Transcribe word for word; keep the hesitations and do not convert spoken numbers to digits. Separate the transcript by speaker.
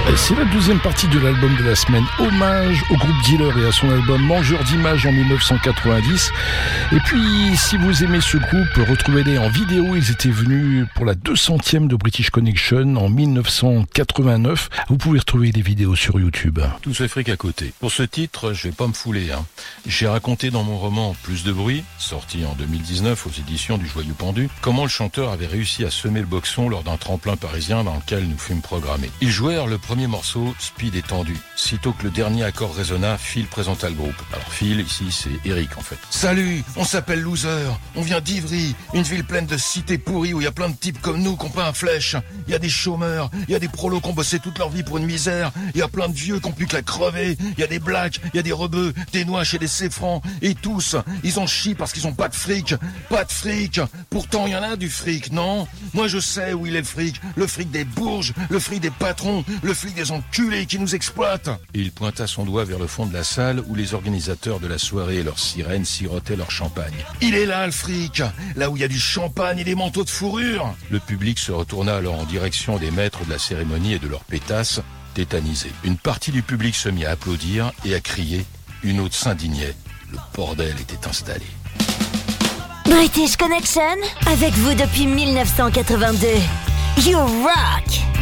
Speaker 1: C'est la deuxième partie de l'album de la semaine, hommage au groupe Dealer et à son album Mangeur d'images en dix-neuf cent quatre-vingt-dix. Et puis, si vous aimez ce groupe, retrouvez-les en vidéo. Ils étaient venus pour la deux centième de British Connection en dix-neuf cent quatre-vingt-neuf. Vous pouvez retrouver les vidéos sur YouTube.
Speaker 2: Tout ce fric à côté. Pour ce titre, je vais pas me fouler. Hein. J'ai raconté dans mon roman Plus de bruit, sorti en deux mille dix-neuf aux éditions du Joyeux Pendu, comment le chanteur avait réussi à semer le boxon lors d'un tremplin parisien dans lequel nous fûmes programmés. Ils jouèrent le premier morceau, Speed étendu. Sitôt que le dernier accord résonna, Phil présenta le groupe. Alors Phil, ici, c'est Eric en fait.
Speaker 3: Salut, on s'appelle Loser, on vient d'Ivry, une ville pleine de cités pourries où il y a plein de types comme nous qui ont pas un flèche. Il y a des chômeurs, il y a des prolos qui ont bossé toute leur vie pour une misère, il y a plein de vieux qui ont plus qu'à crever, il y a des blacks, il y a des rebeux, des noiches et des céfrans, et tous, ils en chient parce qu'ils ont pas de fric, pas de fric. Pourtant, il y en a du fric, non? Moi, je sais où il est le fric, le fric des bourges, le fric des patrons, le fric des enculés qui nous exploitent.
Speaker 2: Et il pointa son doigt vers le fond de la salle où les organisateurs de la soirée et leurs sirènes sirotaient leur champagne.
Speaker 3: Il est là, le fric, là où il y a du champagne et des manteaux de fourrure.
Speaker 2: Le public se retourna alors en direction des maîtres de la cérémonie et de leurs pétasses, tétanisés. Une partie du public se mit à applaudir et à crier. Une autre s'indignait. Le bordel était installé.
Speaker 4: British Connection, avec vous depuis dix-neuf cent quatre-vingt-deux. You rock!